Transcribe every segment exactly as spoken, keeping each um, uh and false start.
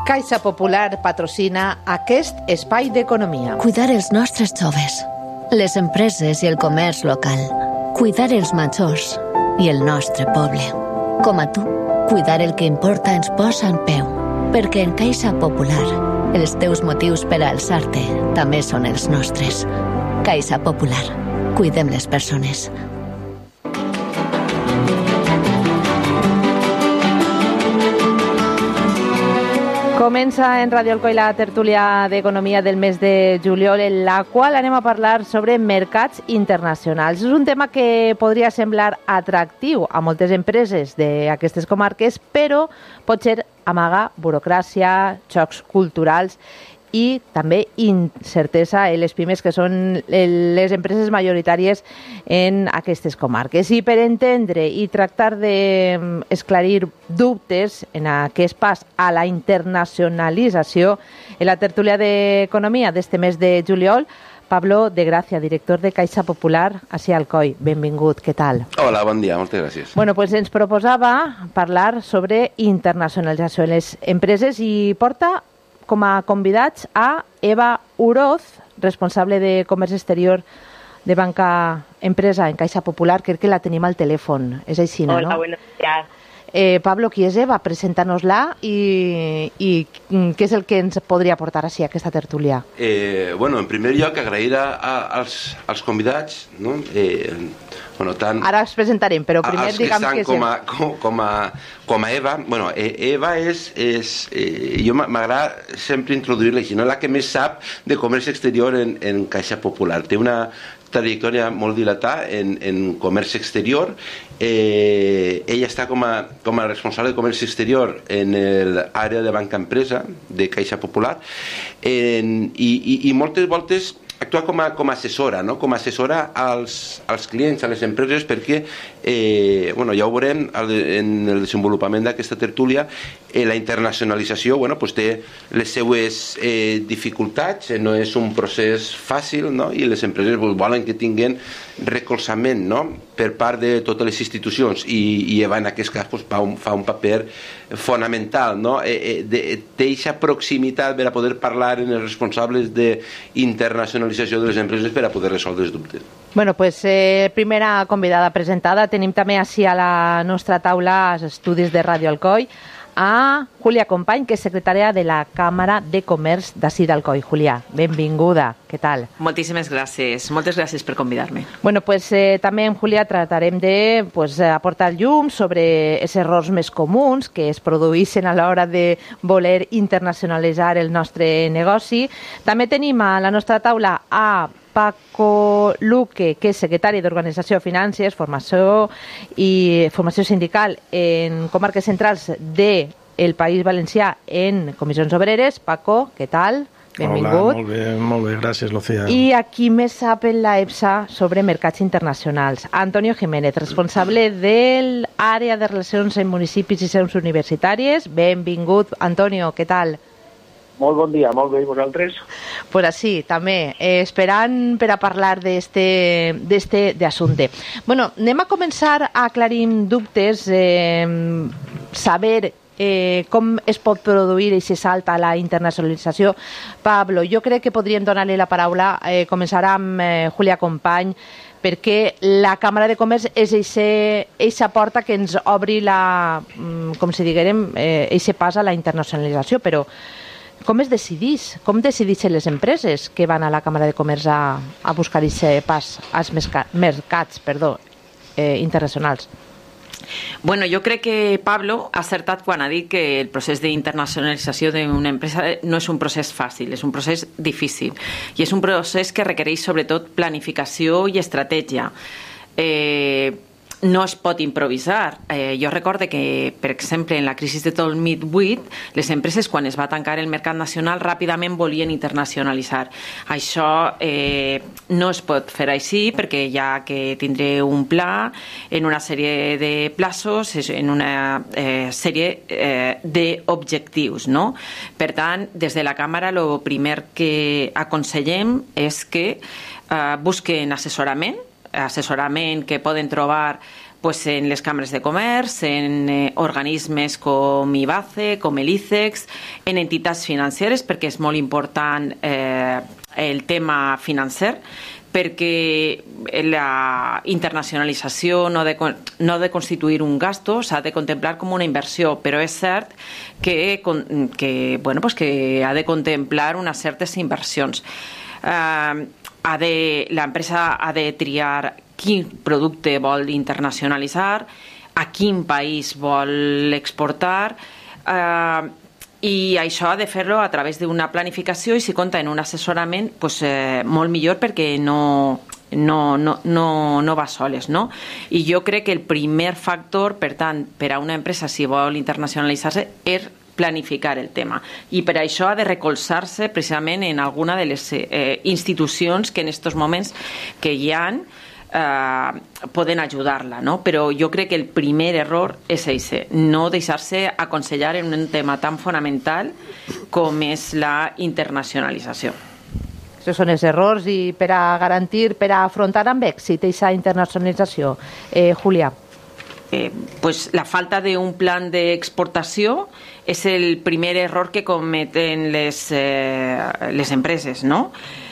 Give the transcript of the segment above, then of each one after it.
Caixa Popular patrocina aquest espai d'economia. Cuidar els nostres joves, les empreses i el comerç local. Cuidar els majors i el nostre poble. Com a tu, cuidar el que importa ens posa en peu. Perquè en Caixa Popular, els teus motius per a alçar-te també són els nostres. Caixa Popular. Cuidem les persones. Comença en Radio Alcoi la tertúlia d'economia del mes de juliol, en la qual anem a parlar sobre mercats internacionals. És un tema que podria semblar atractiu a moltes empreses d'aquestes comarques, però pot ser amagar burocràcia, xocs culturals i també incertesa en les pimes, que són les empreses majoritàries en aquestes comarques. I per entendre i tractar d'esclarir dubtes en aquest pas a la internacionalització, en la tertúlia d'economia d'este mes de juliol, Pablo de Gracia, director de Caixa Popular així a Alcoi. Benvingut, què tal? Hola, bon dia, moltes gràcies. Bueno, pues ens proposava parlar sobre internacionalització en les empreses i porta com a convidats a Eva Uroz, responsable de comerç exterior de Banca Empresa en Caixa Popular. Crec que la tenim al telèfon. És així, no? Hola, buenos días. Eh, Pablo, qui és Eva? Presenta-nos-la i, i què és el que ens podria portar així a aquesta tertúlia? Eh, bueno, en primer lloc, agrair a, a, als, als convidats, no? Eh, bueno, tant, ara els presentarem, però primer diguem que... Com a, com, com, a, com a Eva, bueno, Eva és... és eh, jo m'agrada sempre introduir-la així, no? La que més sap de comerç exterior en, en Caixa Popular. Té una trajectòria molt dilatada en, en comerç exterior. Eh, ella està com a, com a responsable de comerç exterior en l'àrea de Banca Empresa de Caixa Popular, en, i, i, i moltes voltes actua com a, com a assessora, no? Com a assessora als, als clients, a les empreses, perquè, eh, bueno, ja ho veurem en el desenvolupament d'aquesta tertúlia, eh, la internacionalització, bueno, pues té les seues eh, dificultats, eh, no és un procés fàcil, no? I les empreses pues, volen que tinguin recolzament, no? Per part de totes les institucions, i, i Eva en aquest cas pues, fa, un, fa un paper fonamental, no? Eh, eh, de, té aquesta proximitat per a poder parlar en els responsables d'internacionalització de les empreses per a poder resoldre els dubtes. Bueno, pues eh, primera convidada presentada. Tenim també així a la nostra taula als estudis de Radio Alcoi a Júlia Company, que és secretària de la Càmera de Comerç d'ací d'Alcoi. Júlia, benvinguda, què tal? Moltíssimes gràcies, moltes gràcies per convidar-me. Bueno, pues eh, també amb Júlia tratarem de pues, aportar llum sobre els errors més comuns que es produeixen a l'hora de voler internacionalitzar el nostre negoci. També tenim a la nostra taula a Paco Luque, que és secretari d'Organització de Finances, Formació i Formació Sindical en comarques centrals del País Valencià en Comissions Obreres. Paco, què tal? Benvingut. Hola, molt bé, molt bé, gràcies, Lucía. I aquí més sap en la EPSA sobre mercats internacionals. Antonio Jiménez, responsable de l'àrea de relacions en municipis i seus universitàries. Benvingut, Antonio, què tal? Molt bon dia, molt bé, i vosaltres? Pues així, també, eh, esperant per a parlar d'este assumpte. Bueno, anem a començar a aclarir dubtes, eh, saber eh, com es pot produir aquest salt a la internacionalització. Pablo, jo crec que podríem donar-li la paraula, eh, començar amb eh, Júlia Company, perquè la Càmera de Comerç és aquesta porta que ens obri la, com si diguérem, aquest pas a la internacionalització, però com es decidís? Com decideixen les empreses que van a la Càmera de Comerç a, a buscar aquest pas als mercats perdó, eh, internacionals? Bueno, jo crec que Pablo ha acertat quan ha dit que el procés d'internacionalització d'una empresa no és un procés fàcil, és un procés difícil i és un procés que requereix sobretot planificació i estratègia. Eh, no es pot improvisar. Eh, jo recorde que, per exemple, en la crisi de dos mil vuit, les empreses, quan es va tancar el mercat nacional, ràpidament volien internacionalitzar. Això eh, no es pot fer així perquè hi ha que tindre un pla en una sèrie de plaços, en una eh, sèrie eh, d'objectius, no? Per tant, des de la Càmera, el primer que aconsellem és que eh, busquen assessorament, assessorament que poden trobar pues, en les cambres de comerç, en eh, organismes com I B A C E, com l'I C E X, en entitats financeres, perquè és molt important eh, el tema financer, perquè la internacionalització no ha de, no ha de constituir un gasto, s'ha de contemplar com una inversió, però és cert que, que, bueno, pues que ha de contemplar unes certes inversions. Eh, ha de, l'empresa ha de triar quin producte vol internacionalitzar, a quin país vol exportar, eh, i això ha de fer-lo a través d'una planificació i si compta en un assessorament pues, eh, molt millor perquè no, no, no, no, no va soles, no? I jo crec que el primer factor, per tant, per a una empresa si vol internacionalitzar-se és planificar el tema i per això ha de recolzar-se precisament en alguna de les eh, institucions que en aquests moments que hi ha eh, poden ajudar-la, no? Però jo crec que el primer error és ese, no deixar-se aconsellar en un tema tan fonamental com és la internacionalització. Aquests són els errors i per a garantir, per a afrontar amb èxit aquesta internacionalització. Eh, Julia. Eh, pues la falta d'un plan d'exportació és el primer error que cometen les, eh, les empreses, no?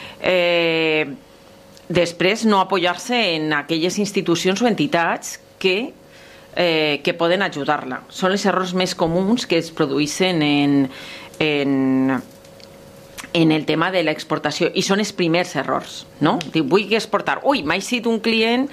Eh, després, no apoyar-se en aquelles institucions o entitats que, eh, que poden ajudar-la. Són els errors més comuns que es produeixen en, en, en el tema de l'exportació i són els primers errors, no? Diu, vull exportar, ui, m'ha eixit un client.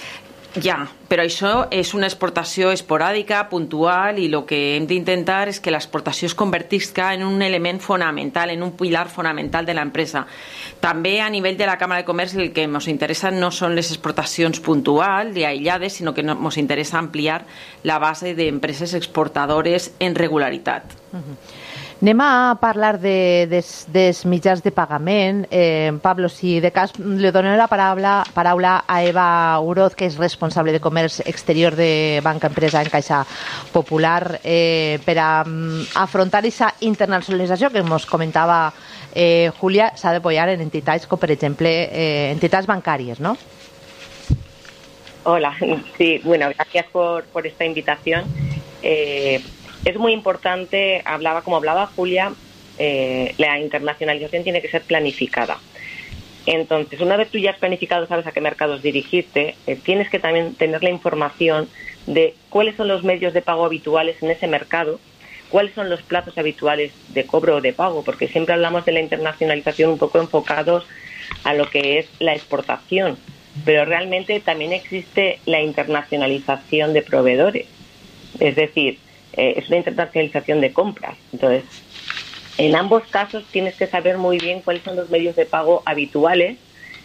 Ja, però això és una exportació esporàdica, puntual, i el que hem d'intentar és que l'exportació es convertisca en un element fonamental, en un pilar fonamental de l'empresa. També a nivell de la Càmera de Comerç el que ens interessa no són les exportacions puntuals i aïllades, sinó que ens interessa ampliar la base d'empreses exportadores en regularitat. Uh-huh. Anem a parlar de, des, dels mitjans de pagament. Eh, Pablo, si de cas li donem la paraula, paraula a Eva Uroz, que és responsable de comerç exterior de Banca Empresa en Caixa Popular, eh, per a um, afrontar aquesta internacionalització que ens comentava eh, Julia, s'ha d'apoyar en entitats com, per exemple, eh, entitats bancàries, ¿no? Hola, sí, bueno, gracias por, por esta invitación. Eh, Es muy importante, hablaba como hablaba Julia, eh, la internacionalización tiene que ser planificada. Entonces, una vez tú ya has planificado, sabes a qué mercados dirigirte, eh, tienes que también tener la información de cuáles son los medios de pago habituales en ese mercado, cuáles son los plazos habituales de cobro o de pago, porque siempre hablamos de la internacionalización un poco enfocados a lo que es la exportación, pero realmente también existe la internacionalización de proveedores, es decir, Eh, es una internacionalización de compras. Entonces, en ambos casos tienes que saber muy bien cuáles son los medios de pago habituales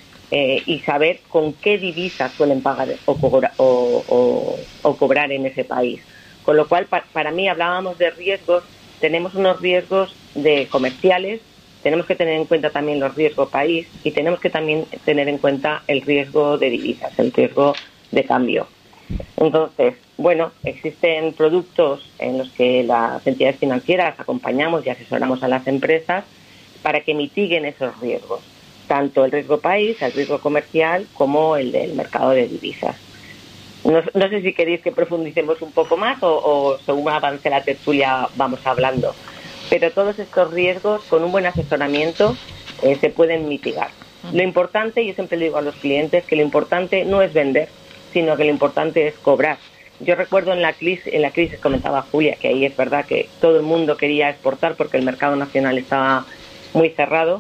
eh, y saber con qué divisas suelen pagar o, cobra, o, o, o cobrar en ese país. Con lo cual, pa, para mí, hablábamos de riesgos, tenemos unos riesgos de comerciales, tenemos que tener en cuenta también los riesgos país y tenemos que también tener en cuenta el riesgo de divisas, el riesgo de cambio. Entonces, bueno, existen productos en los que las entidades financieras acompañamos y asesoramos a las empresas para que mitiguen esos riesgos, tanto el riesgo país, el riesgo comercial, como el del mercado de divisas. No, no sé si queréis que profundicemos un poco más o, o según avance la tertulia vamos hablando, pero todos estos riesgos con un buen asesoramiento eh, se pueden mitigar. Lo importante, yo siempre le digo a los clientes que lo importante no es vender, sino que lo importante es cobrar. Yo recuerdo en la crisis, en la crisis comentaba Julia, que ahí es verdad que todo el mundo quería exportar porque el mercado nacional estaba muy cerrado,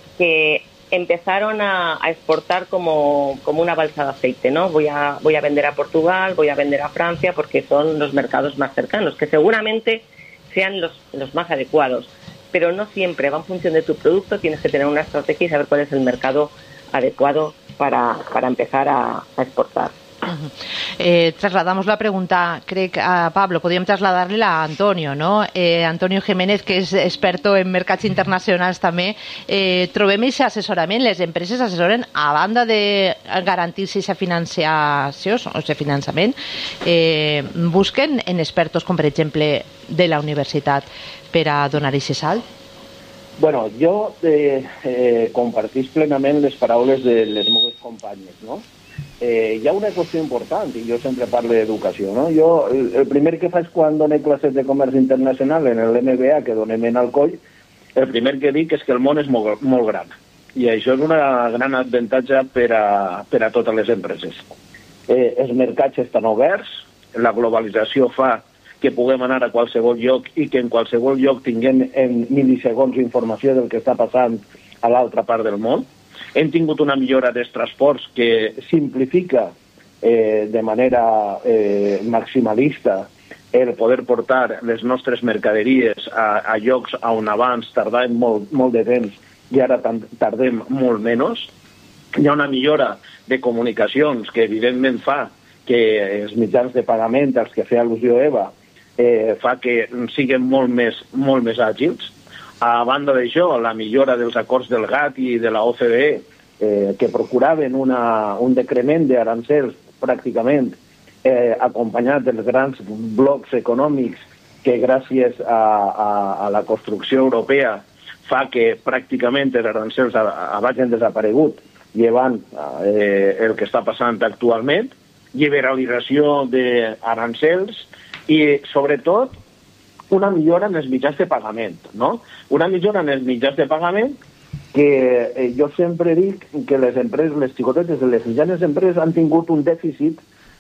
que empezaron a, a exportar como, como una balsa de aceite, ¿no? Voy a, voy a vender a Portugal, voy a vender a Francia, porque son los mercados más cercanos, que seguramente sean los, los más adecuados, pero no siempre va en función de tu producto, tienes que tener una estrategia y saber cuál es el mercado adecuado para, para empezar a, a exportar. Uh-huh. Eh, trasladamos la pregunta, crec, a Pablo, podríem trasladar-la a Antonio, no? Eh, Antonio Jiménez, que és experto en mercats internacionals també. Eh, trobem aquest assessorament, les empreses assessoren, a banda de garantir-se aquesta financiació, o aquest finançament, eh, busquen en expertos com, per exemple, de la universitat per a donar aquest salt? Bueno, jo eh, eh, compartís plenament les paraules de les meves companyes, no? eh, hi ha una qüestió important, i jo sempre parlo d'educació, no? Jo, el, el primer que faig quan dono classes de comerç internacional en l'M B A, que donem en Alcoi, el primer que dic és que el món és molt, molt gran, i això és una gran avantatge per a, per a totes les empreses. Eh, els mercats estan oberts, la globalització fa que puguem anar a qualsevol lloc i que en qualsevol lloc tinguem en milisegons informació del que està passant a l'altra part del món. Hem tingut una millora dels transports que simplifica eh, de manera eh, maximalista el poder portar les nostres mercaderies a, a llocs on abans tardàvem molt, molt de temps i ara tardem molt menys. Hi ha una millora de comunicacions que evidentment fa que els mitjans de pagament als que feia al·lusió Eva eh, fa que siguin molt més, molt més àgils. A banda d'això, la millora dels acords del GATT i de la O C D E eh, que procuraven una, un decrement d'arancels pràcticament eh, acompanyat dels grans blocs econòmics que gràcies a, a, a la construcció europea fa que pràcticament els arancels hagin desaparegut, llevant eh, el que està passant actualment, liberalització d'arancels i, sobretot, una millora en els mitjans de pagament, no? Una millora en els mitjans de pagament que eh, jo sempre dic que les empreses, les xicotetes de les mitjanes empreses han tingut un dèficit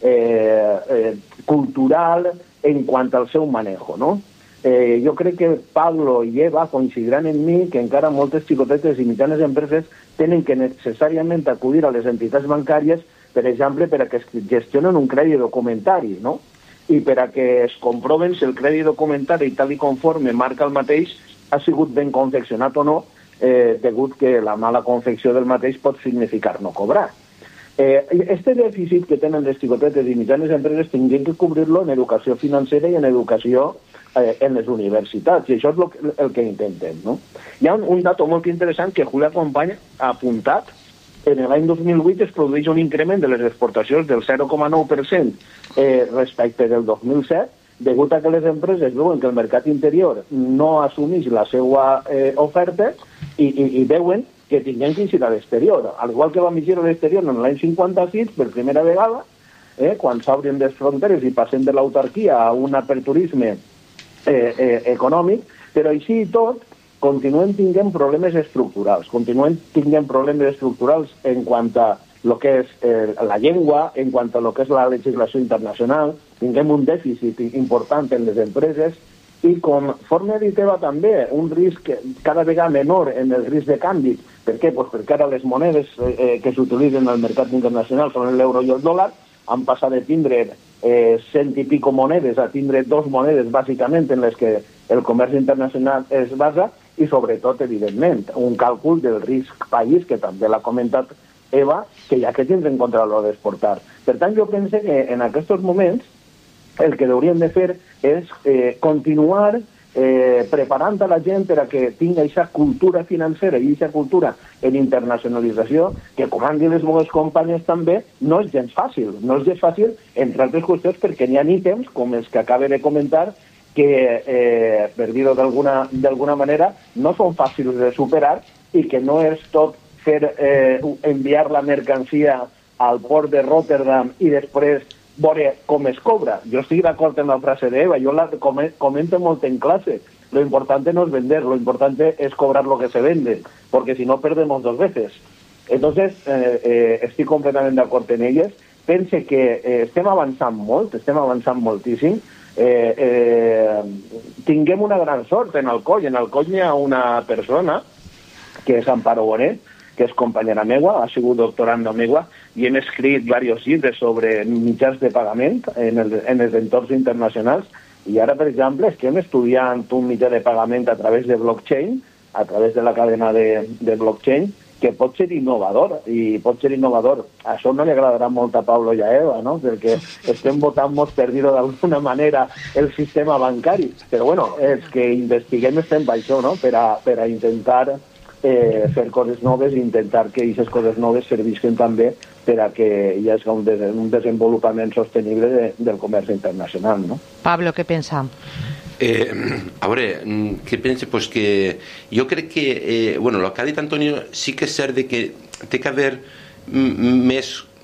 eh, eh, cultural en quant al seu manejo, no? Eh, jo crec que Pablo i Eva coincidiran en mi que encara moltes xicotetes i mitjanes empreses tenen que necessàriament acudir a les entitats bancàries, per exemple, per a que es gestionen un crèdit documentari, no? I per a que es comproven si el crèdit documentari, tal i conforme marca el mateix, ha sigut ben confeccionat o no, eh, degut que la mala confecció del mateix pot significar no cobrar. Eh, este dèficit que tenen les xicotetes i mitjanes empreses tindrien que cobrir-lo en educació financera i en educació eh, en les universitats, i això és lo que, el que intentem, no? Hi ha un, un dato molt interessant que Julià Company ha apuntat. En l'any dos mil vuit es produeix un increment de les exportacions del zero coma nou per cent eh, respecte del dos mil set, degut a que les empreses veuen que el mercat interior no assumeix la seva eh, oferta i, i, i veuen que tinguem que eixir a l'exterior. Al igual que vam eixir a l'exterior en l'any cinquanta-sis, per primera vegada, eh, quan s'obren les fronteres i passem de l'autarquia a un aperturisme eh, eh, econòmic, però així i tot, continuem tinguent problemes estructurals, continuem tinguent problemes estructurals en quant a lo que és eh, la llengua, en quant a lo que és la legislació internacional, tinguem un dèficit important en les empreses i, conforme ha dit Eva també, un risc cada vegada menor en el risc de canvi. Per què? Pues perquè ara les monedes eh, que s'utilitzen al mercat internacional són l'euro i el dòlar, han passat de tindre eh, cent i pico monedes a tindre dos monedes bàsicament en les que el comerç internacional es basa, i sobretot, evidentment, un càlcul del risc país, que també l'ha comentat Eva, que hi ha que tindre en compte a l'hora d'exportar. Per tant, jo penso que en aquests moments el que hauríem de fer és eh, continuar eh, preparant a la gent per a que tingui aquesta cultura financera i aquesta cultura en internacionalització, que, com han dit les meves companyes també, no és gens fàcil. No és gens fàcil, entre altres qüestions, perquè n'hi ha ítems, com els que acabo de comentar, que, eh, per dir-ho d'alguna d'alguna manera, no són fàcils de superar i que no és tot fer eh, enviar la mercancia al port de Rotterdam i després veure com es cobra. Jo estic d'acord amb la frase d'Eva, jo la comento molt en clase. Lo importante no es vender, lo importante es cobrar lo que se vende, porque si no perdemos dos veces. Entonces, eh, eh, estic completament d'acord en elles. Pense que eh, estem avançant molt, estem avançant moltíssim. Eh, eh, tinguem una gran sort en Alcoi. En Alcoi hi ha una persona que és Amparo Bonet, que és companyera meua, ha sigut doctoranda meua, i hem escrit diversos llibres sobre mitjans de pagament en, el, en els entorns internacionals, i ara, per exemple, estem estudiant un mitjà de pagament a través de blockchain, a través de la cadena de, de blockchain, que pot ser innovador, i pot ser innovador. Això no li agradarà molt a Pablo i a Eva, no? Perquè estem votant molt per dir-ho d'alguna manera el sistema bancari. Però, bueno, els que investiguem estem per això, no? Per a, per a intentar eh, fer coses noves i intentar que aquestes coses noves servisquen també per a que hi hagi un, des un desenvolupament sostenible de, del comerç internacional, no? Pablo, què pensa? Eh, a veure, què pensa? Pues que jo crec que, eh, bueno, el que ha dit Antonio sí que és cert de que té que haver més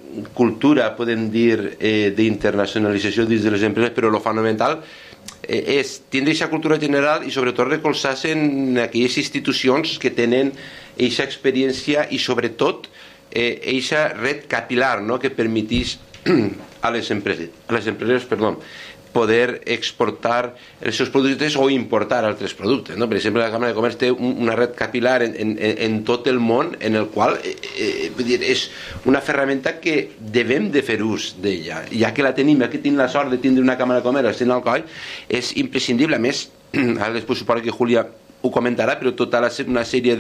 cultura, podem dir, eh, d'internacionalització dins de les empreses, però lo fonamental eh, és tindre aquesta cultura general i sobretot recolzar-se en aquelles institucions que tenen aquesta experiència i sobretot aquesta eh, red capilar, no?, que permetís a les empreses, a les empreses perdó, poder exportar els seus productes o importar altres productes, no? Per exemple, la Càmera de Comerç té una red capilar en, en, en tot el món, en el qual eh, eh, vull dir, és una ferramenta que devem de fer ús d'ella, ja que la tenim, ja que tenim la sort de tindre una Càmera de Comerç en Alcoi, és imprescindible. A més, ara després suposo que Júlia ho comentarà, però tota la, una sèrie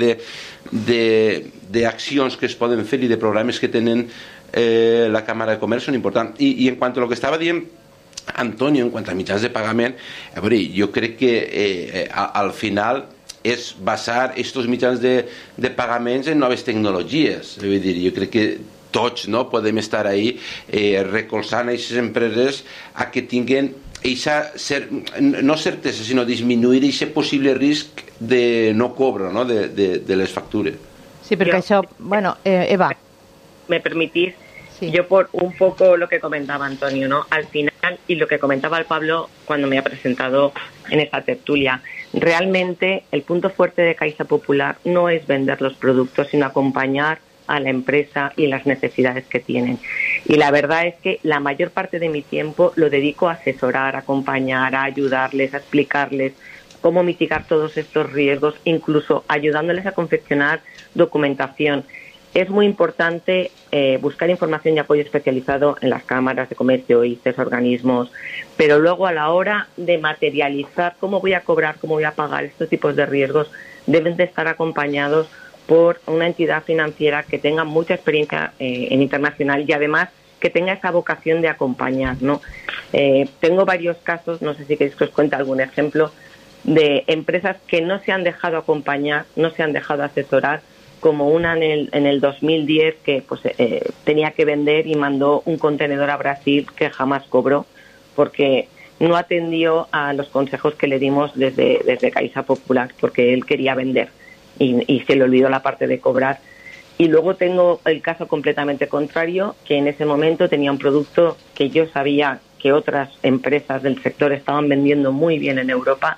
d'accions que es poden fer i de programes que tenen eh, la Càmera de Comerç són importants. I, i en quant a lo que estava dient Antonio, en quant a mitjans de pagament, a veure, jo crec que eh, al final és basar aquests mitjans de, de pagaments en noves tecnologies. Vull dir, jo crec que tots, no, podem estar ahí eh, recolzant aquestes empreses a que tinguin eixa, ser, no certesa, sinó disminuir aquest possible risc de no cobro, no?, de, de, de les factures. Sí, perquè yo, això... Bueno, eh, Eva. ¿Me permitís? Sí. Yo por un poco lo que comentaba Antonio, ¿no? Al final, y lo que comentaba el Pablo cuando me ha presentado en esta tertulia, realmente el punto fuerte de Caixa Popular no es vender los productos, sino acompañar a la empresa y las necesidades que tienen. Y la verdad es que la mayor parte de mi tiempo lo dedico a asesorar, a acompañar, a ayudarles, a explicarles cómo mitigar todos estos riesgos, incluso ayudándoles a confeccionar documentación. Es muy importante eh, buscar información y apoyo especializado en las cámaras de comercio, I C Es, organismos, pero luego a la hora de materializar cómo voy a cobrar, cómo voy a pagar estos tipos de riesgos, deben de estar acompañados por una entidad financiera que tenga mucha experiencia eh, en internacional y además que tenga esa vocación de acompañar, ¿no? Eh, tengo varios casos, no sé si queréis que os cuente algún ejemplo, de empresas que no se han dejado acompañar, no se han dejado asesorar, como una en el, en el dos mil diez que pues eh, tenía que vender y mandó un contenedor a Brasil que jamás cobró porque no atendió a los consejos que le dimos desde, desde Caixa Popular, porque él quería vender y, y se le olvidó la parte de cobrar. Y luego tengo el caso completamente contrario, que en ese momento tenía un producto que yo sabía que otras empresas del sector estaban vendiendo muy bien en Europa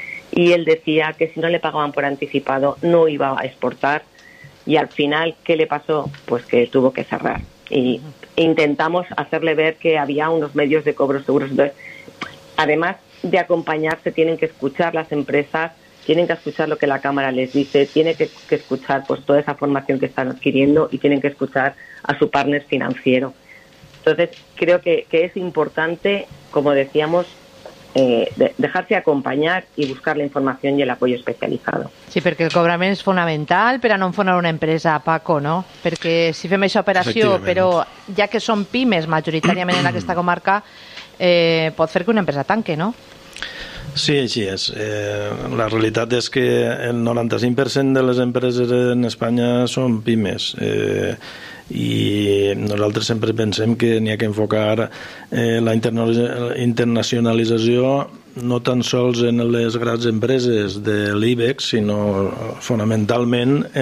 y él decía que si no le pagaban por anticipado no iba a exportar. Y al final, ¿qué le pasó? Pues que tuvo que cerrar. Y intentamos hacerle ver que había unos medios de cobro seguros. Entonces, además de acompañarse, tienen que escuchar las empresas, tienen que escuchar lo que la Cámara les dice, tienen que, que escuchar pues toda esa formación que están adquiriendo y tienen que escuchar a su partner financiero. Entonces, creo que, que es importante, como decíamos, Eh, de dejar-se acompanyar i buscar la informació i l'apoyo especialitzat. Sí, perquè el cobrament és fonamental per a no enfonar una empresa, Paco, no? Perquè si fem aquesta operació, però ja que són pimes majoritàriament en aquesta comarca, eh, pot fer que una empresa tanque, no? Sí, així és. Eh, la realitat és que el noranta-cinc per cent de les empreses en Espanya són pimes. Eh, i nosaltres sempre pensem que n'hi ha que enfocar eh, la internacionalització no tan sols en les grans empreses de l'IBEX, sinó fonamentalment